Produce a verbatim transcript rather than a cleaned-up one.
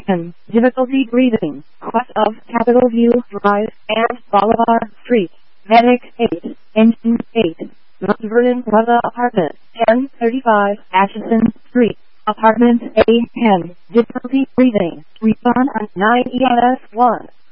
ten. Difficulty breathing. West of Capitol View Drive and Bolivar Street. Medic eight. Engine eight. Mount Vernon Plaza Apartment. ten thirty-five Atchison Street. Apartment A ten. Difficulty breathing. Respond on nine E M S one.